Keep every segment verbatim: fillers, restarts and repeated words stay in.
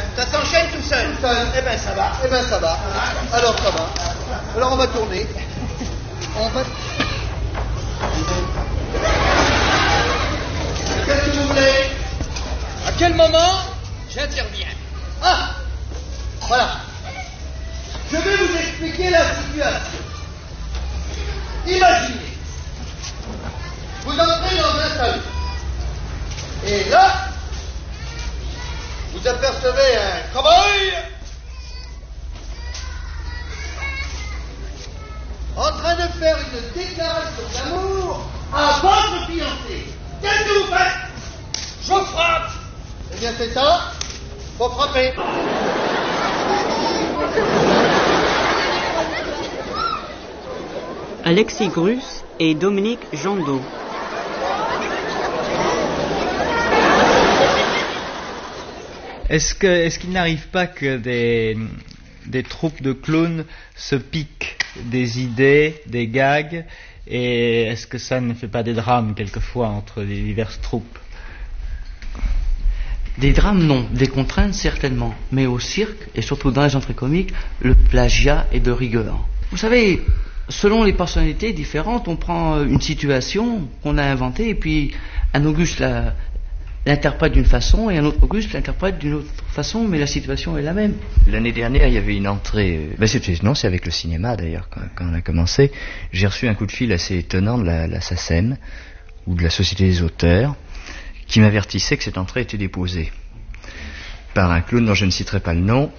Ça s'enchaîne tout seul. Tout seul. Eh ben ça va. Eh ben ça va. Alors ça va. Alors on va tourner. On va... Qu'est-ce que vous voulez? À quel moment j'interviens? Ah, voilà. Je vais vous expliquer la situation. Imaginez. Vous entrez dans un salon. Et là, vous apercevez un cow-boy en train de faire une déclaration d'amour à votre fiancée. Qu'est-ce que vous faites? Je frappe. Eh bien c'est ça. Faut frapper. Alexis Grus et Dominique Jandot. Est-ce que, est-ce qu'il n'arrive pas que des, des troupes de clowns se piquent des idées, des gags, et est-ce que ça ne fait pas des drames quelquefois entre les diverses troupes? Des drames, non. Des contraintes, certainement. Mais au cirque, et surtout dans les entrées comiques, le plagiat est de rigueur. Vous savez, selon les personnalités différentes, on prend une situation qu'on a inventée, et puis un Auguste la, l'interprète d'une façon, et un autre Auguste l'interprète d'une autre façon, mais la situation est la même. L'année dernière, il y avait une entrée... Ben c'était, non, c'est avec le cinéma, d'ailleurs, quand, quand on a commencé. J'ai reçu un coup de fil assez étonnant de la, la SACEM, ou de la Société des auteurs, qui m'avertissait que cette entrée était déposée par un clown dont je ne citerai pas le nom.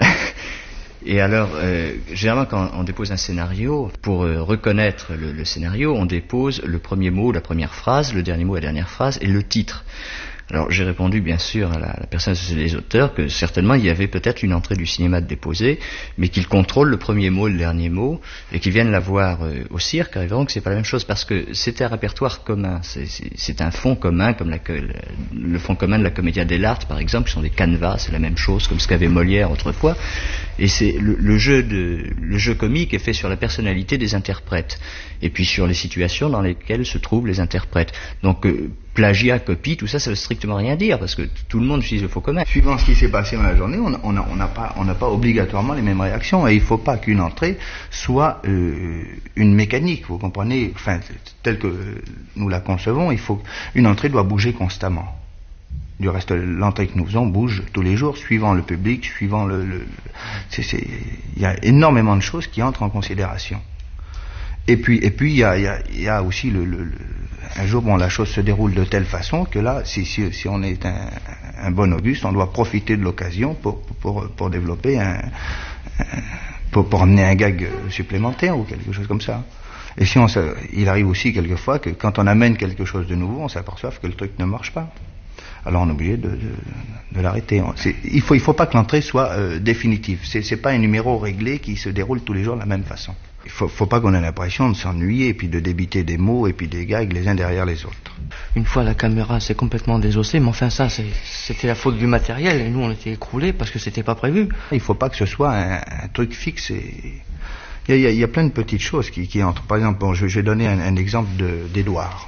Et alors, euh, généralement, quand on dépose un scénario, pour euh, reconnaître le, le scénario, on dépose le premier mot, la première phrase, le dernier mot, la dernière phrase, et le titre. Alors, j'ai répondu, bien sûr, à la, la personne des auteurs que certainement, il y avait peut-être une entrée du cinéma de déposer, mais qu'ils contrôlent le premier mot, le dernier mot, et qu'ils viennent la voir euh, au cirque, et verront que c'est pas la même chose, parce que c'est un répertoire commun, c'est, c'est, c'est un fond commun, comme la, le, le fond commun de la Commedia dell'arte, par exemple, qui sont des canevas, c'est la même chose, comme ce qu'avait Molière autrefois, et c'est le, le jeu de, le jeu comique est fait sur la personnalité des interprètes, et puis sur les situations dans lesquelles se trouvent les interprètes. Donc, euh, plagiat, copie, tout ça, ça veut strictement rien dire, parce que tout le monde utilise le faux commun. Suivant ce qui s'est passé dans la journée, on n'a on a, on a pas, on n'a pas obligatoirement les mêmes réactions, et il ne faut pas qu'une entrée soit euh, une mécanique, vous comprenez, enfin, telle que nous la concevons, il faut, une entrée doit bouger constamment. Du reste, l'entrée que nous faisons bouge tous les jours, suivant le public, suivant le... le c'est, c'est, il y a énormément de choses qui entrent en considération. Et puis, et puis, il y a, il y a, il y a aussi le, le, le, un jour, bon, la chose se déroule de telle façon que là, si, si, si on est un, un bon Auguste, on doit profiter de l'occasion pour, pour, pour développer un, un pour, pour amener un gag supplémentaire ou quelque chose comme ça. Et si on, il arrive aussi quelquefois que quand on amène quelque chose de nouveau, on s'aperçoit que le truc ne marche pas. Alors on est obligé de, de, de l'arrêter. C'est, il faut, il faut pas que l'entrée soit euh, définitive. C'est, c'est pas un numéro réglé qui se déroule tous les jours de la même façon. Il faut, faut pas qu'on ait l'impression de s'ennuyer et puis de débiter des mots et puis des gags les uns derrière les autres. Une fois la caméra s'est complètement désossée, mais enfin ça c'est, c'était la faute du matériel et nous on était écroulés parce que c'était pas prévu. Il faut pas que ce soit un, un truc fixe. Et... Il, y a, il y a plein de petites choses qui, qui entrent. Par exemple, bon, je, je vais donner un, un exemple de, d'Édouard.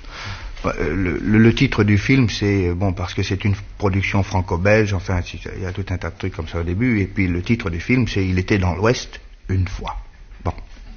Le, le, le titre du film, c'est, bon, parce que c'est une production franco-belge, enfin, il y a tout un tas de trucs comme ça au début, et puis le titre du film, c'est « Il était dans l'Ouest une fois ». Bon.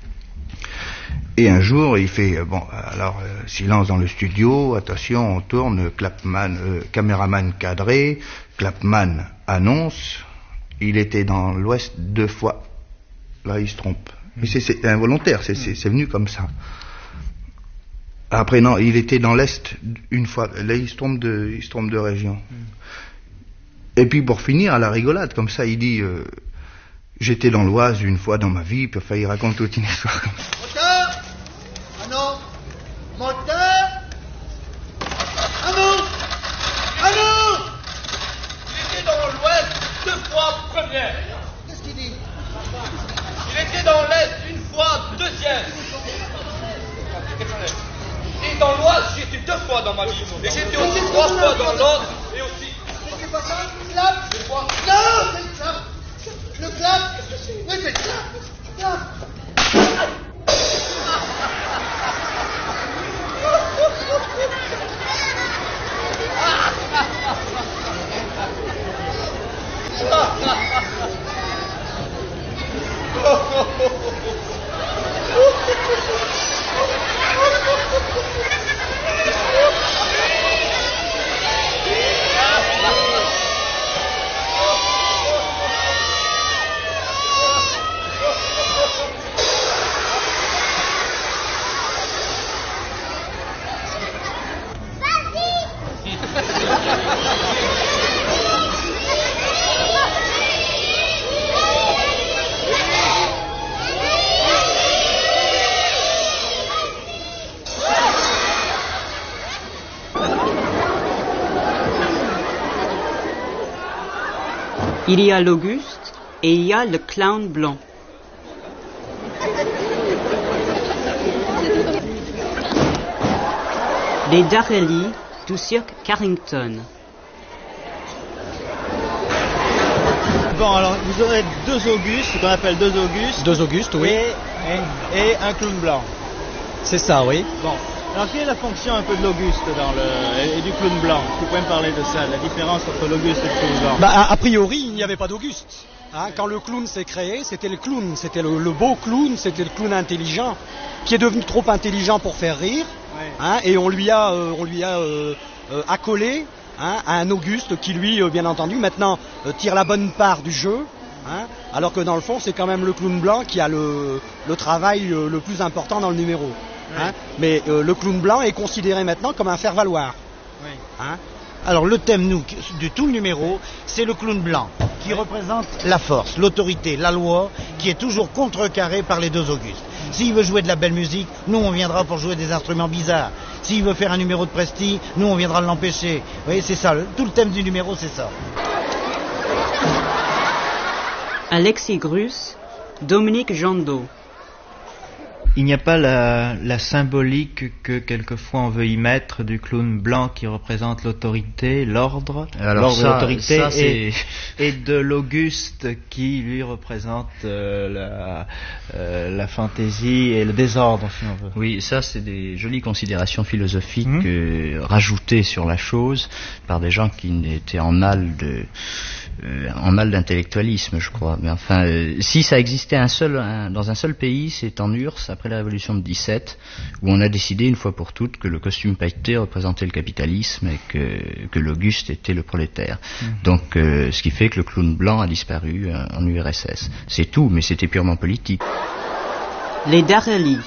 Et un jour, il fait, bon, alors, euh, silence dans le studio, attention, on tourne, clapman, euh, caméraman cadré, clapman annonce, il était dans l'Ouest deux fois. Là, il se trompe. Mais c'est, c'est involontaire, c'est, c'est, c'est venu comme ça. Après, non, il était dans l'Est une fois. Là, il se trompe de, il se trompe de région. Et puis, pour finir, à la rigolade, comme ça, il dit euh, j'étais dans l'Oise une fois dans ma vie, puis enfin, il raconte toute une histoire comme ça. Moteur! Ah non! Moteur! Ah non! Ah non! Il était dans l'Ouest deux fois première. Qu'est-ce qu'il dit? Il était dans l'Est une fois deuxième. Et dans l'Oise, j'ai été deux fois dans ma vie. Et j'ai été aussi trois fois dans l'Aude et aussi. C'est pas ça? Clap! C'est quoi? Non, c'est le clap! Le clap! Oui, c'est le clap! Clap! Il y a l'Auguste et il y a le clown blanc. Les Darelli du cirque Carrington. Bon, alors vous aurez deux Augustes, ce qu'on appelle deux Augustes. Deux Augustes, oui. Et, et, et un clown blanc. C'est ça, oui. Bon. Alors, quelle est la fonction un peu de l'Auguste dans le, et du clown blanc? Est-ce que vous pouvez me parler de ça, la différence entre l'Auguste et le clown blanc? Bah, a, a priori, il n'y avait pas d'Auguste. Hein, quand le clown s'est créé, c'était le clown. C'était le, le beau clown, c'était le clown intelligent, qui est devenu trop intelligent pour faire rire. Ouais. Hein, et on lui a, euh, on lui a euh, euh, accolé hein, à un Auguste qui, lui, euh, bien entendu, maintenant euh, tire la bonne part du jeu. Hein, alors que dans le fond, c'est quand même le clown blanc qui a le, le travail euh, le plus important dans le numéro. Hein, mais euh, le clown blanc est considéré maintenant comme un faire-valoir. Oui. Hein. Alors le thème nous, de tout le numéro, c'est le clown blanc, qui oui. représente la force, l'autorité, la loi, qui est toujours contrecarrée par les deux Augustes. S'il veut jouer de la belle musique, nous on viendra pour jouer des instruments bizarres. S'il veut faire un numéro de prestige, nous on viendra l'empêcher. Vous voyez, c'est ça, le, tout le thème du numéro, c'est ça. Alexis Grus, Dominique Jandot. Il n'y a pas la, la symbolique que quelquefois on veut y mettre du clown blanc qui représente l'autorité, l'ordre, l'ordre de l'autorité, et, et de l'Auguste qui lui représente euh, la, euh, la fantaisie et le désordre, si on veut. Oui, ça c'est des jolies considérations philosophiques mmh. euh, rajoutées sur la chose par des gens qui étaient en mal de Euh, en mal d'intellectualisme, je crois. Mais enfin, euh, si ça existait un seul, un, dans un seul pays, c'est en U R S S S, après la Révolution de dix-sept, où on a décidé une fois pour toutes que le costume pailleté représentait le capitalisme et que, que l'Auguste était le prolétaire. Mmh. Donc, euh, ce qui fait que le clown blanc a disparu euh, en U R S S. C'est tout, mais c'était purement politique. Les Darelli.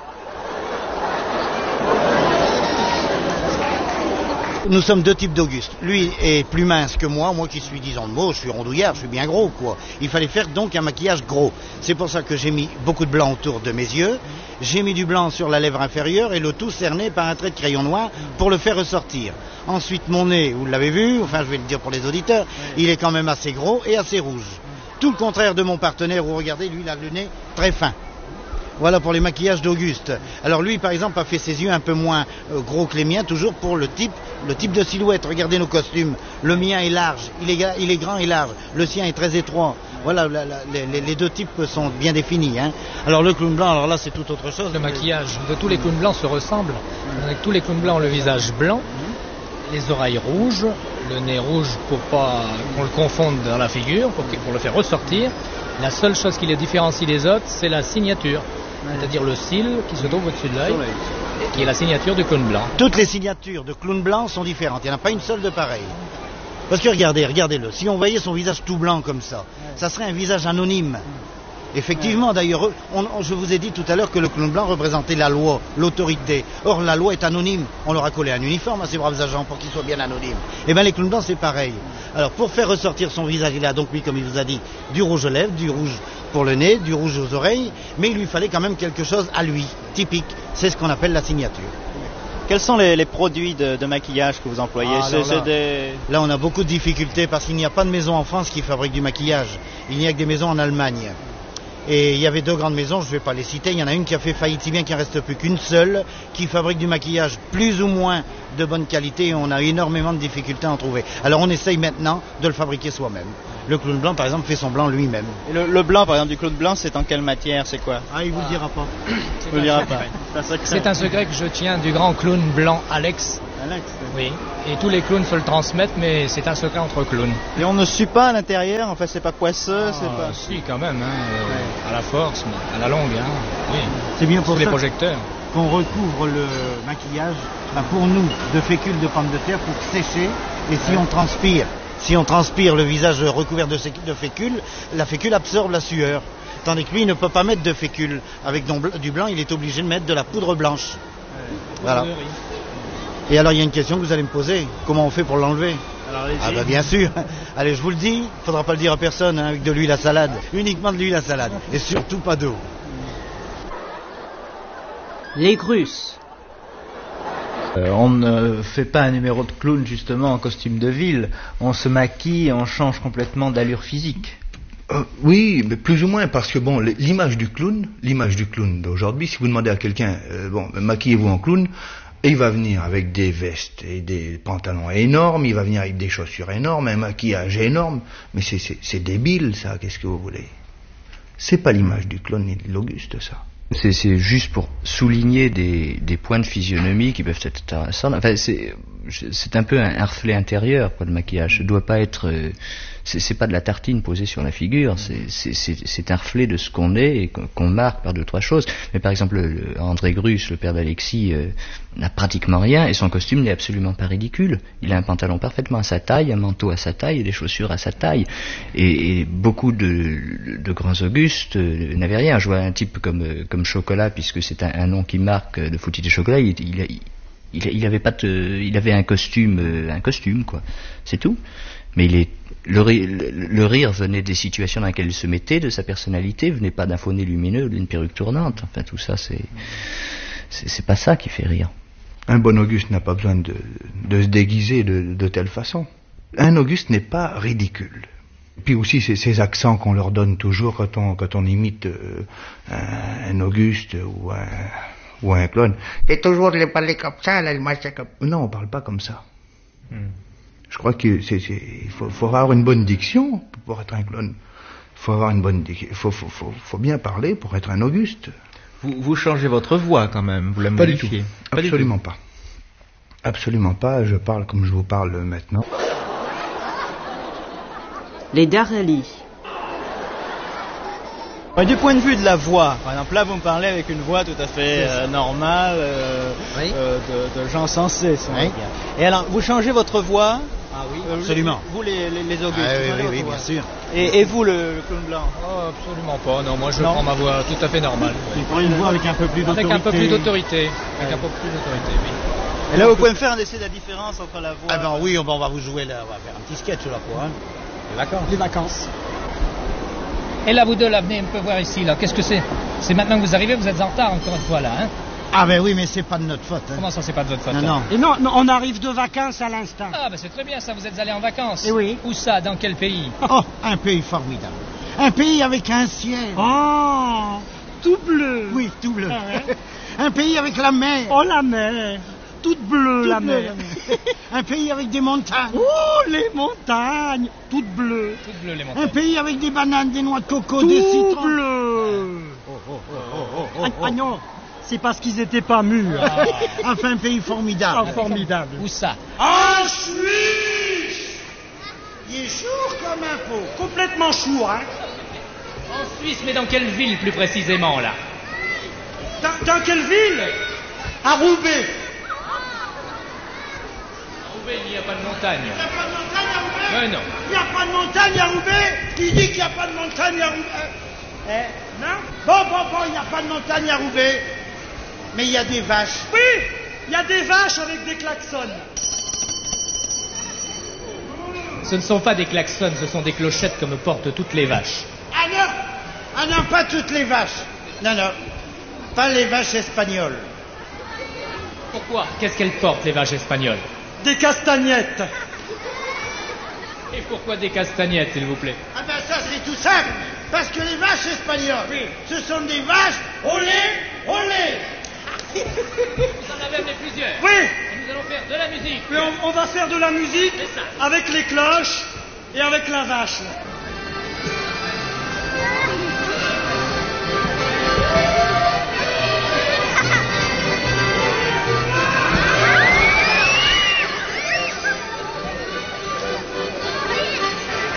Nous sommes deux types d'Auguste. Lui est plus mince que moi, moi qui suis disons de mots, je suis rondouillard, je suis bien gros, quoi. Il fallait faire donc un maquillage gros. C'est pour ça que j'ai mis beaucoup de blanc autour de mes yeux, j'ai mis du blanc sur la lèvre inférieure et le tout cerné par un trait de crayon noir pour le faire ressortir. Ensuite, mon nez, vous l'avez vu, enfin je vais le dire pour les auditeurs, il est quand même assez gros et assez rouge. Tout le contraire de mon partenaire où, regardez, lui, il a le nez très fin. Voilà pour les maquillages d'Auguste. Alors lui, par exemple, a fait ses yeux un peu moins euh, gros que les miens, toujours pour le type, le type de silhouette. Regardez nos costumes. Le mien est large, il est, il est grand et large. Le sien est très étroit. Voilà, la, la, les, les deux types sont bien définis. Hein. Alors le clown blanc, alors là, c'est tout autre chose. Le maquillage de tous les clowns blancs se ressemble. Avec tous les clowns blancs ont le visage blanc, les oreilles rouges, le nez rouge pour pas qu'on le confonde dans la figure, pour, pour le faire ressortir. La seule chose qui les différencie des autres, c'est la signature. C'est-à-dire le cil qui se trouve au-dessus de l'œil, qui est la signature du clown blanc. Toutes les signatures de clown blanc sont différentes, il n'y en a pas une seule de pareille. Parce que regardez, regardez-le, si on voyait son visage tout blanc comme ça, ça serait un visage anonyme. Effectivement, d'ailleurs, on, on, je vous ai dit tout à l'heure que le clown blanc représentait la loi, l'autorité. Or, la loi est anonyme. On leur a collé un uniforme à ces braves agents pour qu'ils soient bien anonymes. Eh bien, les clowns blancs, c'est pareil. Alors, pour faire ressortir son visage, il a donc mis, comme il vous a dit, du rouge aux lèvres, du rouge pour le nez, du rouge aux oreilles, mais il lui fallait quand même quelque chose à lui, typique. C'est ce qu'on appelle la signature. Quels sont les, les produits de, de maquillage que vous employez? ah, ce, là, des... là, on a beaucoup de difficultés parce qu'il n'y a pas de maison en France qui fabrique du maquillage. Il n'y a que des maisons en Allemagne. Et il y avait deux grandes maisons, je ne vais pas les citer, il y en a une qui a fait faillite si bien qu'il ne reste plus qu'une seule, qui fabrique du maquillage plus ou moins de bonne qualité et on a énormément de difficultés à en trouver. Alors on essaye maintenant de le fabriquer soi-même. Le clown blanc par exemple fait son blanc lui-même. Et le, le blanc par exemple du clown blanc c'est en quelle matière, c'est quoi? Ah il vous le dira pas. C'est, le dira pas. C'est un secret que je tiens du grand clown blanc Alex, Alex. Oui, et tous les clowns se le transmettent, mais c'est un secret entre clowns. Et on ne sue pas à l'intérieur, enfin c'est pas poisseux, Ah, c'est pas... Si, quand même, hein, euh, à la force, mais à la longue, hein, oui. C'est bien pour Sous les ça projecteurs. qu'on recouvre le maquillage, enfin, pour nous, de fécule de pommes de terre pour sécher. Et si on transpire, si on transpire le visage recouvert de, sé- de fécule, la fécule absorbe la sueur. Tandis que lui, il ne peut pas mettre de fécule. Avec du blanc, il est obligé de mettre de la poudre blanche. Voilà. Et alors, il y a une question que vous allez me poser. Comment on fait pour l'enlever? Alors, allez-y. Ah bah bien sûr. Allez, je vous le dis, il ne faudra pas le dire à personne, hein, avec de l'huile à salade. Uniquement de l'huile à salade. Et surtout pas d'eau. Les Grusses. Euh, on ne fait pas un numéro de clown justement en costume de ville. On se maquille et on change complètement d'allure physique. Euh, oui, mais plus ou moins, parce que bon, l'image du clown, l'image du clown d'aujourd'hui, si vous demandez à quelqu'un, euh, bon, maquillez-vous en clown, et il va venir avec des vestes et des pantalons énormes, il va venir avec des chaussures énormes, un maquillage énorme, mais c'est, c'est, c'est débile ça, qu'est-ce que vous voulez? C'est pas l'image du clown ni de l'Auguste, ça. C'est, c'est juste pour souligner des, des points de physionomie qui peuvent être intéressants. Enfin, c'est, c'est un peu un, un reflet intérieur, quoi, le maquillage. Ça doit pas être, euh, c'est, c'est pas de la tartine posée sur la figure. C'est, c'est, c'est, c'est un reflet de ce qu'on est et qu'on marque par deux trois choses. Mais par exemple, le, le André Gruss, le père d'Alexis, euh, n'a pratiquement rien et son costume n'est absolument pas ridicule. Il a un pantalon parfaitement à sa taille, un manteau à sa taille et des chaussures à sa taille. Et, et beaucoup de, de grands Augustes euh, n'avaient rien. Je vois un type comme, euh, comme Chocolat, puisque c'est un, un nom qui marque de Foutis de Chocolat, il, il, il, il avait pas de, il avait un costume, euh, un costume quoi, c'est tout. Mais il est, le, rire, le, le rire venait des situations dans lesquelles il se mettait, de sa personnalité, venait pas d'un faux nez lumineux ou d'une perruque tournante. Enfin tout ça, c'est, c'est, c'est pas ça qui fait rire. Un bon Auguste n'a pas besoin de, de se déguiser de, de telle façon. Un Auguste n'est pas ridicule. Puis aussi ces, ces accents qu'on leur donne toujours quand on, quand on imite euh, un, un Auguste ou un, ou un clown. Et toujours les parler comme ça, là, le machin comme... Non, on parle pas comme ça. Hmm. Je crois que c'est, c'est, il faut, faut avoir une bonne diction pour être un clown. Il faut avoir une bonne diction. Il faut, faut, faut, faut bien parler pour être un Auguste. Vous, vous changez votre voix quand même, vous la pas modifiez. Du tout. Pas Absolument du tout. pas. Absolument pas. Je parle comme je vous parle maintenant. Les Darelli. Ouais, du point de vue de la voix, par exemple, là vous me parlez avec une voix tout à fait euh, normale, euh, oui. euh, de, de gens sensés. Si on oui. veut dire. Et alors, vous changez votre voix? Ah oui, euh, absolument. Vous, les, les, les Augustes, ah, vous oui, changez oui, votre oui, voix. bien sûr. Et, et vous, le, le clown blanc? Oh, absolument pas, non, moi je non. prends ma voix tout à fait normale. Il prend une voix avec un peu plus d'autorité. Avec un peu plus d'autorité, avec un peu plus d'autorité, oui. Et là, vous pouvez me faire un essai de la différence entre la voix... Ah ben oui, on va, on va vous jouer là, on va faire un petit sketch là pour hein. Les vacances. Les vacances. Et là, vous deux, là, venez un peu voir ici, là. Qu'est-ce que c'est? C'est maintenant que vous arrivez, vous êtes en retard encore une fois, là, hein? Ah ben oui, mais c'est pas de notre faute. Hein. Comment ça, c'est pas de votre faute? Non, non. Et non, non, on arrive de vacances à l'instant. Ah, ben c'est très bien, ça, vous êtes allés en vacances. Eh oui. Où ça? Dans quel pays? Oh, un pays formidable. Un pays avec un ciel. Oh, tout bleu. Oui, tout bleu. Ah ouais. Un pays avec la mer. Oh, la mer. Toute bleue, Toute la bleue, mer. la mer. Un pays avec des montagnes. Oh, les montagnes. Toutes bleues. Toutes bleues, les montagnes. Un pays avec des bananes, des noix de coco, Tout des citrons. bleu. Oh, oh, oh, oh, oh, oh, Ah, ah non, c'est parce qu'ils étaient pas mûrs. Ah. Enfin, un pays formidable. Ah, formidable. Où ça? En Suisse. Il est chaud comme un pot. Complètement chou, hein. En Suisse, mais dans quelle ville plus précisément, là? Dans, dans quelle ville? À Roubaix. Roubaix, il n'y a pas de montagne. Il n'y a pas de montagne à Roubaix. Mais non. Il n'y a pas de montagne à Roubaix. Il dit qu'il n'y a pas de montagne à Roubaix. Eh, non? Bon, bon, bon, il n'y a pas de montagne à Roubaix. Mais il y a des vaches. Oui, il y a des vaches avec des klaxons. Ce ne sont pas des klaxons, ce sont des clochettes comme portent toutes les vaches. Ah non! Ah non, pas toutes les vaches. Non, non. Pas les vaches espagnoles. Pourquoi? Qu'est-ce qu'elles portent, les vaches espagnoles? Des castagnettes. Et pourquoi des castagnettes, s'il vous plaît? Ah ben ça, c'est tout simple. Parce que les vaches espagnoles, oui, ce sont des vaches au lait, au lait. Vous en avez amené plusieurs. Oui. Et nous allons faire de la musique. Mais on, on va faire de la musique avec les cloches et avec la vache. Là.